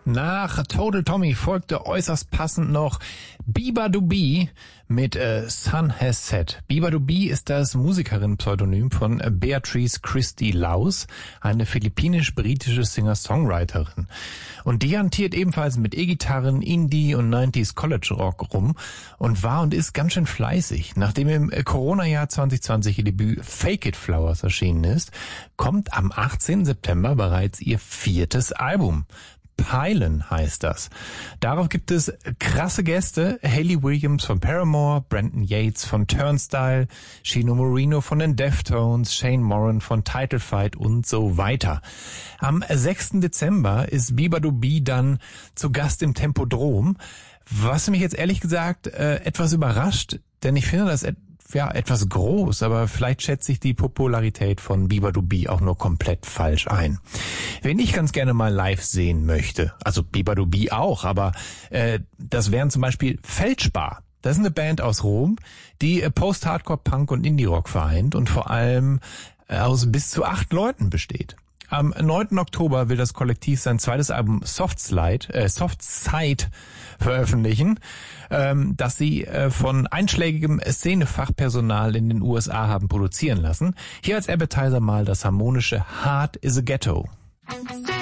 Nach Total Tommy folgte äußerst passend noch Bieber-Du-Bie mit Sun Has Set. Bieber-Du-Bie ist das Musikerin-Pseudonym von Beatrice Christie Laus, eine philippinisch-britische Singer-Songwriterin. Und die hantiert ebenfalls mit E-Gitarren, Indie und 90s College Rock rum und war und ist ganz schön fleißig. Nachdem im Corona-Jahr 2020 ihr Debüt Fake It Flowers erschienen ist, kommt am 18. September bereits ihr 4. Album. Pylon heißt das. Darauf gibt es krasse Gäste, Hayley Williams von Paramore, Brandon Yates von Turnstile, Chino Moreno von den Deftones, Shane Moran von Title Fight und so weiter. Am 6. Dezember ist Bieber-Du-Bie dann zu Gast im Tempodrom, was mich jetzt ehrlich gesagt etwas überrascht, denn ich finde das etwas groß, aber vielleicht schätze ich die Popularität von Bieber-Du-Bie auch nur komplett falsch ein. Wen ich ganz gerne mal live sehen möchte, also Bieber-Du-Bie auch, aber das wären zum Beispiel Feldspar. Das ist eine Band aus Rom, die Post-Hardcore, Punk und Indie-Rock vereint und vor allem aus bis zu 8 Leuten besteht. Am 9. Oktober will das Kollektiv sein zweites Album Softside veröffentlichen, das sie von einschlägigem Szenefachpersonal in den USA haben produzieren lassen. Hier als Appetizer mal das harmonische Heart is a Ghetto.